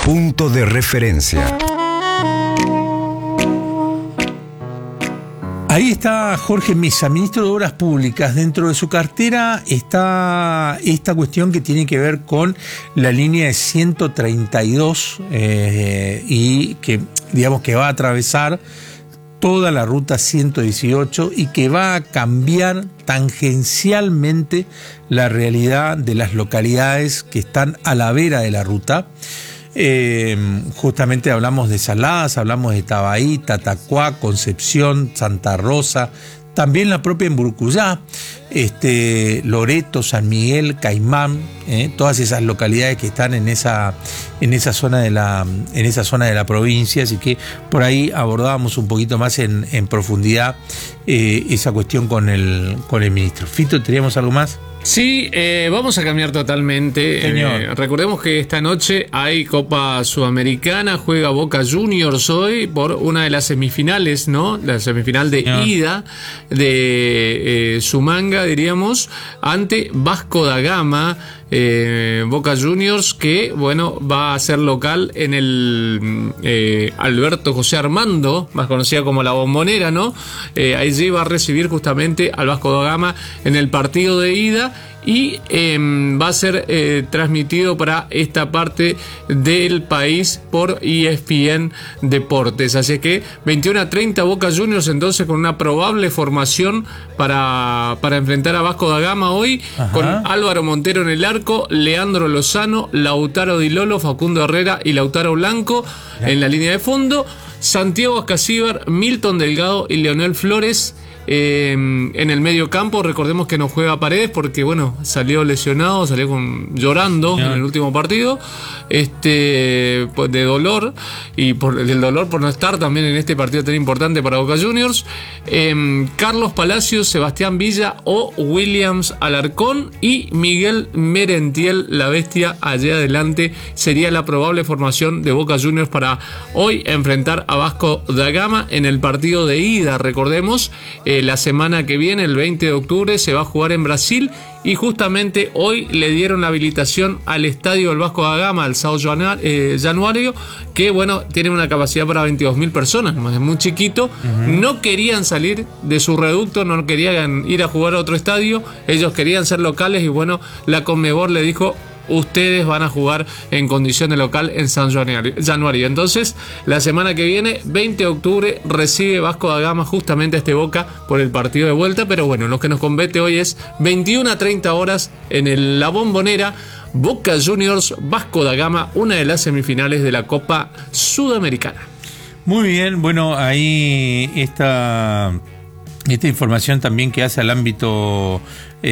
Punto de referencia. Ahí está Jorge Mesa, ministro de Obras Públicas. Dentro de su cartera está esta cuestión que tiene que ver con la línea de 132 y que, digamos, que va a atravesar toda la ruta 118 y que va a cambiar tangencialmente la realidad de las localidades que están a la vera de la ruta. Justamente hablamos de Saladas, hablamos de Tabaí, Tatacuá, Concepción, Santa Rosa, también la propia Emburcuyá, Loreto, San Miguel, Caimán, todas esas localidades que están en esa zona de la provincia, así que por ahí abordábamos un poquito más en profundidad esa cuestión con el ministro. Fito, ¿teníamos algo más? Sí, vamos a cambiar totalmente. Recordemos que esta noche hay Copa Sudamericana, juega Boca Juniors hoy por una de las semifinales, ¿no? La semifinal de ida de Sumanga, diríamos, ante Vasco da Gama. Boca Juniors, que bueno, va a ser local en el Alberto José Armando, más conocida como la Bombonera, ¿no? Allí va a recibir justamente al Vasco da Gama en el partido de ida y va a ser transmitido para esta parte del país por ESPN Deportes. Así que 21:30 Boca Juniors entonces con una probable formación para enfrentar a Vasco da Gama hoy. Ajá. Con Álvaro Montero en el arco, Leandro Lozano, Lautaro Di Lolo, Facundo Herrera y Lautaro Blanco en la línea de fondo, Santiago Ascasíbar, Milton Delgado y Leonel Flores en el medio campo. Recordemos que no juega Paredes porque bueno, salió lesionado, salió llorando en el último partido de dolor y del dolor por no estar también en este partido tan importante para Boca Juniors. Carlos Palacios, Sebastián Villa o Williams Alarcón y Miguel Merentiel, la bestia, allá adelante sería la probable formación de Boca Juniors para hoy enfrentar a Vasco da Gama en el partido de ida. Recordemos, la semana que viene, el 20 de octubre, se va a jugar en Brasil y justamente hoy le dieron la habilitación al estadio del Vasco da Gama, al São Januário, que bueno, tiene una capacidad para 22.000 personas, es muy chiquito. No querían salir de su reducto, no querían ir a jugar a otro estadio, ellos querían ser locales y bueno, la Conmebol le dijo: ustedes van a jugar en condición de local en São Januário. Entonces, la semana que viene, 20 de octubre, recibe Vasco da Gama justamente este Boca por el partido de vuelta. Pero bueno, lo que nos compete hoy es 21:30 horas en la Bombonera. Boca Juniors, Vasco da Gama, una de las semifinales de la Copa Sudamericana. Muy bien, bueno, ahí esta información también que hace al ámbito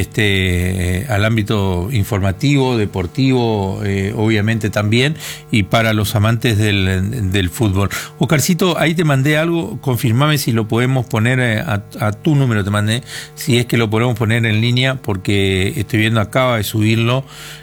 informativo, deportivo, obviamente también, y para los amantes del fútbol. Oscarcito, ahí te mandé algo, confirmame si lo podemos poner a tu número, te mandé, si es que lo podemos poner en línea, porque estoy viendo, acaba de subirlo,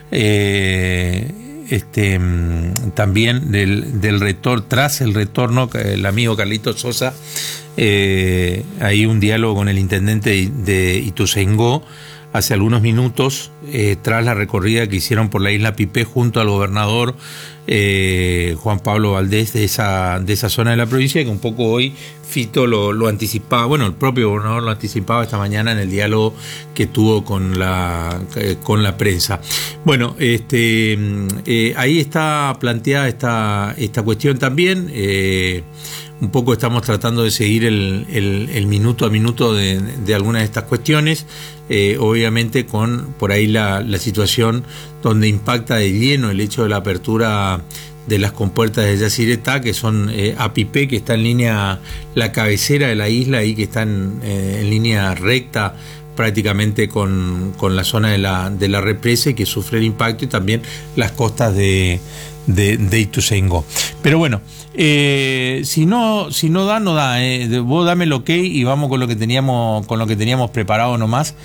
también del retorno, tras el retorno, el amigo Carlitos Sosa, hay un diálogo con el intendente de Ituzaingó hace algunos minutos, tras la recorrida que hicieron por la isla Pipé junto al gobernador Juan Pablo Valdés de esa zona de la provincia, que un poco hoy Fito lo anticipaba, bueno, el propio gobernador lo anticipaba esta mañana en el diálogo que tuvo con la prensa. Bueno, ahí está planteada esta cuestión también. Un poco estamos tratando de seguir el minuto a minuto de algunas de estas cuestiones, obviamente con por ahí la situación donde impacta de lleno el hecho de la apertura de las compuertas de Yacyretá, que son Apipé, que está en línea, la cabecera de la isla, ahí que está en línea recta prácticamente con la zona de la represa y que sufre el impacto, y también las costas de Ituzaingó. Pero bueno, si no da, no da. Vos dame el ok y vamos con lo que teníamos preparado nomás,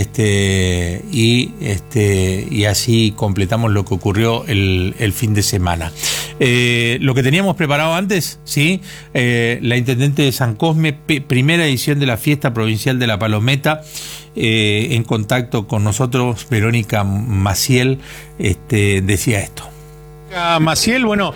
y así completamos lo que ocurrió el fin de semana. Lo que teníamos preparado antes, sí, la intendente de San Cosme, primera edición de la fiesta provincial de la Palometa, en contacto con nosotros, Verónica Maciel, decía esto. Maciel, bueno,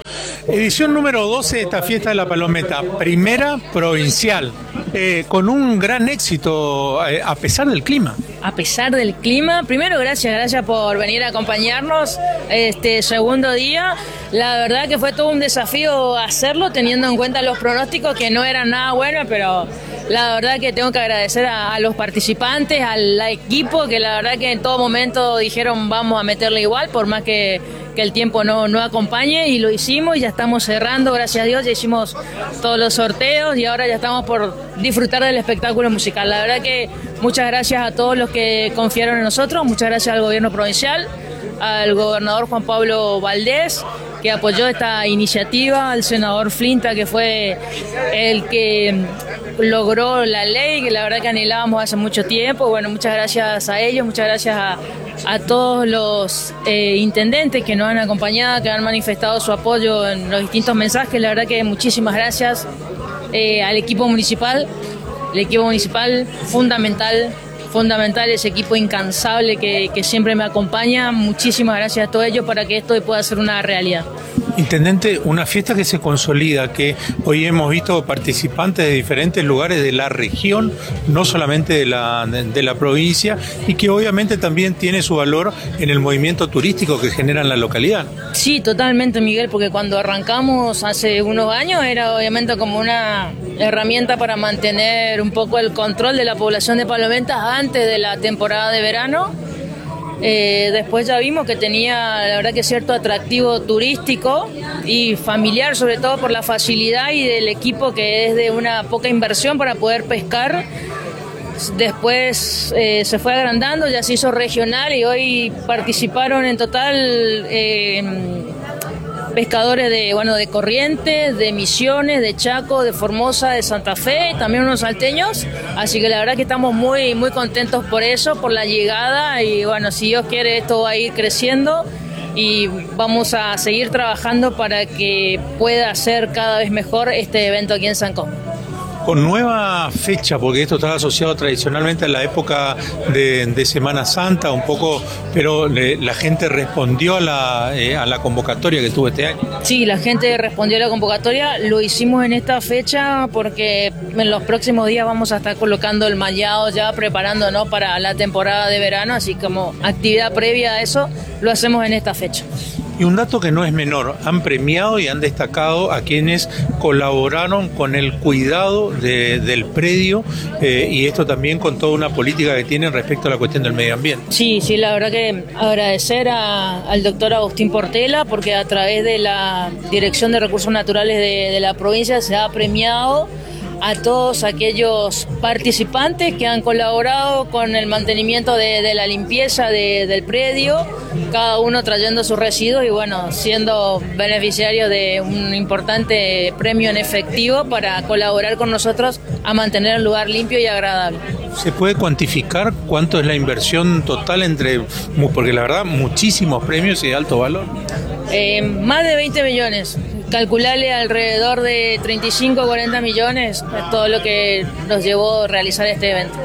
edición número 12 de esta fiesta de la Palometa, primera provincial, con un gran éxito a pesar del clima. A pesar del clima, primero gracias por venir a acompañarnos este segundo día. La verdad que fue todo un desafío hacerlo, teniendo en cuenta los pronósticos que no eran nada buenos, pero la verdad que tengo que agradecer a los participantes, al equipo, que la verdad que en todo momento dijeron vamos a meterle igual, por más que el tiempo no acompañe, y lo hicimos y ya estamos cerrando, gracias a Dios, ya hicimos todos los sorteos y ahora ya estamos por disfrutar del espectáculo musical. La verdad que muchas gracias a todos los que confiaron en nosotros, muchas gracias al gobierno provincial, al gobernador Juan Pablo Valdés, que apoyó esta iniciativa, al senador Flinta, que fue el que logró la ley, que la verdad que anhelábamos hace mucho tiempo. Bueno, muchas gracias a ellos, muchas gracias a todos los intendentes que nos han acompañado, que han manifestado su apoyo en los distintos mensajes. La verdad que muchísimas gracias al equipo municipal. El equipo municipal fundamental, ese equipo incansable que siempre me acompaña. Muchísimas gracias a todos ellos para que esto pueda ser una realidad. Intendente, una fiesta que se consolida, que hoy hemos visto participantes de diferentes lugares de la región, no solamente de la provincia, y que obviamente también tiene su valor en el movimiento turístico que genera en la localidad. Sí, totalmente, Miguel, porque cuando arrancamos hace unos años era obviamente como una herramienta para mantener un poco el control de la población de Palomentas antes de la temporada de verano. Después ya vimos que tenía, la verdad, que cierto atractivo turístico y familiar, sobre todo por la facilidad y del equipo, que es de una poca inversión para poder pescar. Después se fue agrandando, ya se hizo regional y hoy participaron en total pescadores de Corrientes, de Misiones, de Chaco, de Formosa, de Santa Fe, también unos salteños, así que la verdad que estamos muy, muy contentos por eso, por la llegada, y bueno, si Dios quiere esto va a ir creciendo y vamos a seguir trabajando para que pueda ser cada vez mejor este evento aquí en San Cosme. Con nueva fecha, porque esto estaba asociado tradicionalmente a la época de Semana Santa, un poco, pero la gente respondió a la convocatoria que tuvo este año. Sí, la gente respondió a la convocatoria, lo hicimos en esta fecha porque en los próximos días vamos a estar colocando el mallado, ya preparándonos para la temporada de verano, así como actividad previa a eso, lo hacemos en esta fecha. Y un dato que no es menor, han premiado y han destacado a quienes colaboraron con el cuidado del predio, y esto también con toda una política que tienen respecto a la cuestión del medio ambiente. Sí, la verdad que agradecer al doctor Agustín Portela, porque a través de la Dirección de Recursos Naturales de la provincia se ha premiado a todos aquellos participantes que han colaborado con el mantenimiento de la limpieza del predio, cada uno trayendo sus residuos y bueno, siendo beneficiarios de un importante premio en efectivo para colaborar con nosotros a mantener el lugar limpio y agradable. ¿Se puede cuantificar cuánto es la inversión total porque la verdad muchísimos premios y de alto valor? Más de 20 millones. Calcularle alrededor de 35 o 40 millones es todo lo que nos llevó a realizar este evento.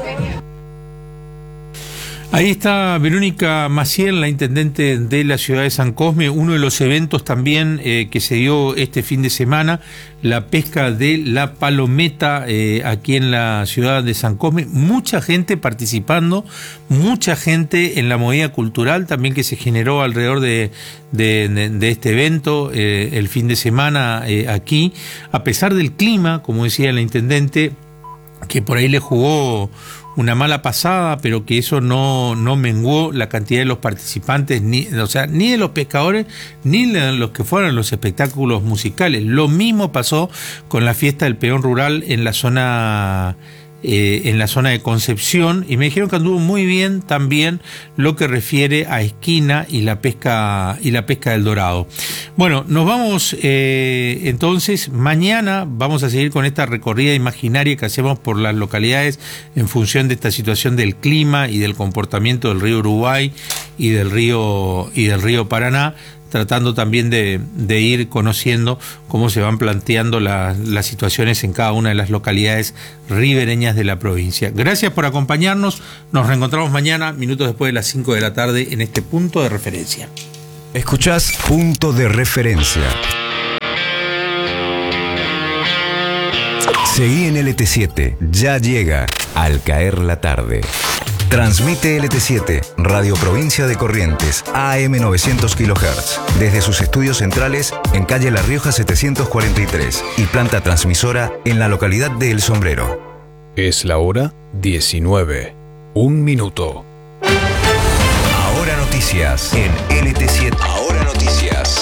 Ahí está Verónica Maciel, la intendente de la ciudad de San Cosme, uno de los eventos también que se dio este fin de semana, la pesca de la palometa aquí en la ciudad de San Cosme, mucha gente participando, mucha gente en la movida cultural también que se generó alrededor de este evento el fin de semana aquí, a pesar del clima, como decía la intendente, que por ahí le jugó una mala pasada, pero que eso no menguó la cantidad de los participantes, ni de los pescadores, ni de los que fueron los espectáculos musicales. Lo mismo pasó con la fiesta del peón rural en la zona de Concepción, y me dijeron que anduvo muy bien también lo que refiere a esquina y la pesca del dorado. Bueno, nos vamos entonces, mañana vamos a seguir con esta recorrida imaginaria que hacemos por las localidades en función de esta situación del clima y del comportamiento del río Uruguay y del río Paraná, tratando también de ir conociendo cómo se van planteando las situaciones en cada una de las localidades ribereñas de la provincia. Gracias por acompañarnos, nos reencontramos mañana, minutos después de las 5 de la tarde, en este punto de referencia. Escuchás Punto de Referencia. Seguí en LT7, ya llega Al Caer la Tarde. Transmite LT7, Radio Provincia de Corrientes, AM 900 kHz, desde sus estudios centrales en calle La Rioja 743 y planta transmisora en la localidad de El Sombrero. Es la hora 19. 1 minuto. Ahora noticias en LT7. Ahora noticias.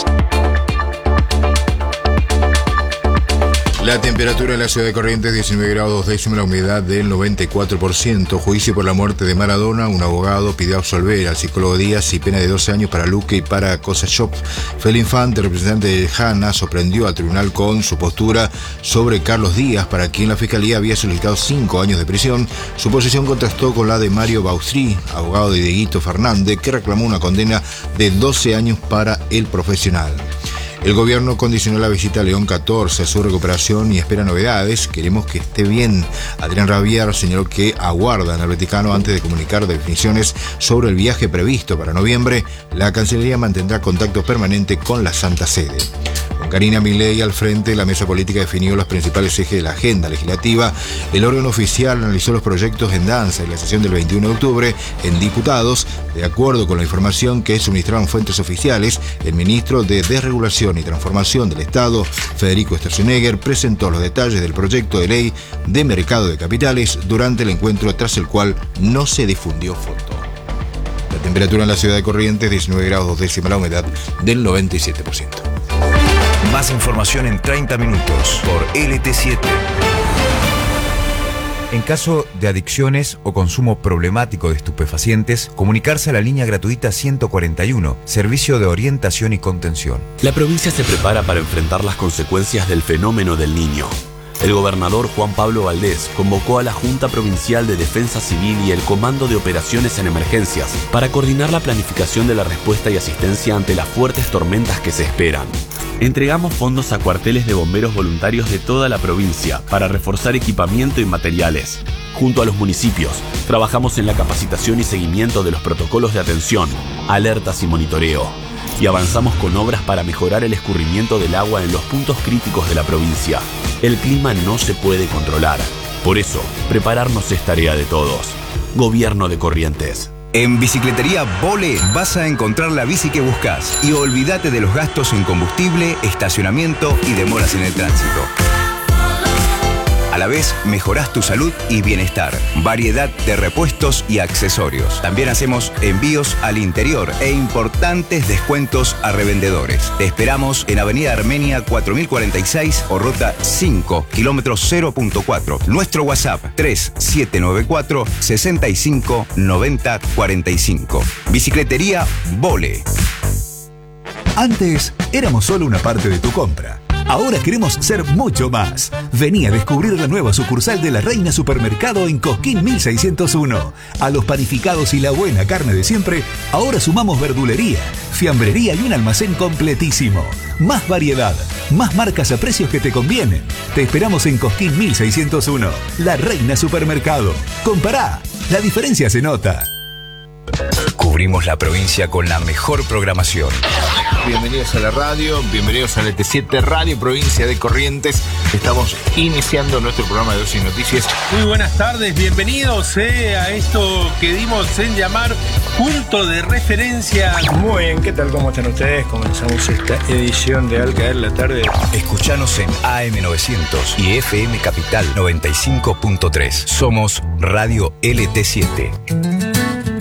La temperatura en la ciudad de Corrientes, 19 grados décimo, la humedad del 94%. Juicio por la muerte de Maradona. Un abogado pidió absolver al psicólogo Díaz y pena de 12 años para Luque y para Cosa Shop. Fel Infante, representante de Hanna, sorprendió al tribunal con su postura sobre Carlos Díaz, para quien la fiscalía había solicitado 5 años de prisión. Su posición contrastó con la de Mario Baustrí, abogado de Dieguito Fernández, que reclamó una condena de 12 años para el profesional. El gobierno condicionó la visita a León 14 a su recuperación y espera novedades. Queremos que esté bien. Adrián Rabiar señaló que aguardan al Vaticano antes de comunicar definiciones sobre el viaje previsto para noviembre. La Cancillería mantendrá contacto permanente con la Santa Sede. Con Karina Milei al frente, la mesa política definió los principales ejes de la agenda legislativa. El órgano oficial analizó los proyectos en danza en la sesión del 21 de octubre en diputados. De acuerdo con la información que suministraron fuentes oficiales, el ministro de Desregulación y Transformación del Estado, Federico Sturzenegger, presentó los detalles del proyecto de ley de mercado de capitales durante el encuentro, tras el cual no se difundió foto. La temperatura en la ciudad de Corrientes, 19 grados décima, la humedad del 97%. Más información en 30 minutos por LT7. En caso de adicciones o consumo problemático de estupefacientes, comunicarse a la línea gratuita 141, Servicio de Orientación y Contención. La provincia se prepara para enfrentar las consecuencias del fenómeno del Niño. El gobernador Juan Pablo Valdés convocó a la Junta Provincial de Defensa Civil y el Comando de Operaciones en Emergencias para coordinar la planificación de la respuesta y asistencia ante las fuertes tormentas que se esperan. Entregamos fondos a cuarteles de bomberos voluntarios de toda la provincia para reforzar equipamiento y materiales. Junto a los municipios, trabajamos en la capacitación y seguimiento de los protocolos de atención, alertas y monitoreo. Y avanzamos con obras para mejorar el escurrimiento del agua en los puntos críticos de la provincia. El clima no se puede controlar. Por eso, prepararnos es tarea de todos. Gobierno de Corrientes. En Bicicletería Vole vas a encontrar la bici que buscas y olvídate de los gastos en combustible, estacionamiento y demoras en el tránsito. A la vez, mejorás tu salud y bienestar. Variedad de repuestos y accesorios. También hacemos envíos al interior e importantes descuentos a revendedores. Te esperamos en Avenida Armenia 4046 o Ruta 5, kilómetro 0.4. Nuestro WhatsApp 3794 65 90 45. Bicicletería Vole. Antes éramos solo una parte de tu compra. Ahora queremos ser mucho más. Vení a descubrir la nueva sucursal de La Reina Supermercado en Cosquín 1601. A los panificados y la buena carne de siempre, ahora sumamos verdulería, fiambrería y un almacén completísimo. Más variedad, más marcas a precios que te convienen. Te esperamos en Cosquín 1601. La Reina Supermercado. Compará, la diferencia se nota. Cubrimos la provincia con la mejor programación. Bienvenidos a la radio, bienvenidos a LT7 Radio Provincia de Corrientes. Estamos iniciando nuestro programa de Ocio y Noticias. Muy buenas tardes, bienvenidos a esto que dimos en llamar Punto de Referencia. Muy bien, ¿qué tal? ¿Cómo están ustedes? Comenzamos esta edición de Al Caer la Tarde. Escuchanos en AM 900 y FM Capital 95.3. Somos Radio LT7.